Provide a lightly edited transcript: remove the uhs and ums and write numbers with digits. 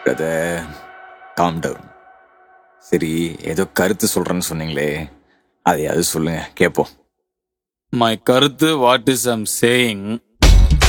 கதை. Calm down. சரி, ஏதோ கருத்து சொல்றேன்னு சொன்னீங்களே, அதையாவது சொல்லுங்க கேட்போம். மை கருத்து, வாட் இஸ் ஐம் சேயிங்,